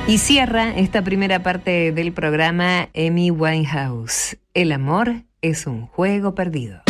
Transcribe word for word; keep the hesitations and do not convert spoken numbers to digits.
Y cierra esta primera parte del programa Amy Winehouse. El amor es un juego perdido.